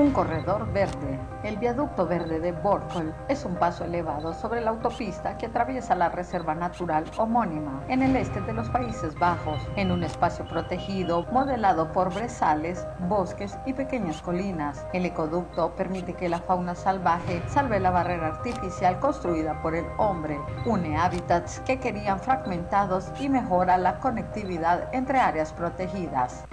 Un corredor verde. El viaducto verde de Borkel es un paso elevado sobre la autopista que atraviesa la reserva natural homónima en el este de los Países Bajos, en un espacio protegido modelado por brezales, bosques y pequeñas colinas. El ecoducto permite que la fauna salvaje salve la barrera artificial construida por el hombre, une hábitats que querían fragmentados y mejora la conectividad entre áreas protegidas.